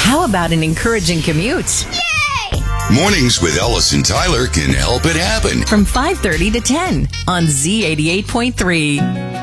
How about an encouraging commute? Mornings with Ellis and Tyler can help it happen. From 5:30 to 10 on Z88.3.